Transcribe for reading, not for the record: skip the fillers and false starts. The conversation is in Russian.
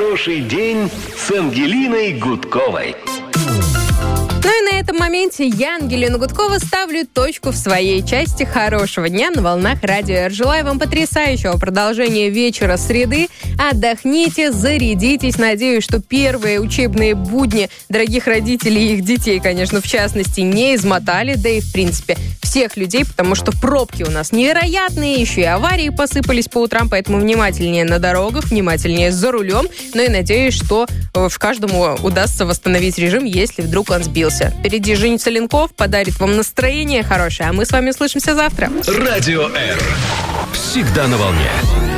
хороший день с Ангелиной Гудковой. Ну и на этом моменте я, Ангелина Гудкова, ставлю точку в своей части хорошего дня на волнах Радио Р. Желаю вам потрясающего продолжения вечера среды. Отдохните, зарядитесь. Надеюсь, что первые учебные будни дорогих родителей и их детей, конечно, в частности, не измотали. Да и, в принципе, всех людей, потому что пробки у нас невероятные, еще и аварии посыпались по утрам, поэтому внимательнее на дорогах, внимательнее за рулем. Ну и надеюсь, что каждому удастся восстановить режим, если вдруг он сбился. Впереди Женя Соленков подарит вам настроение хорошее, а мы с вами услышимся завтра. Радио Р. Всегда на волне.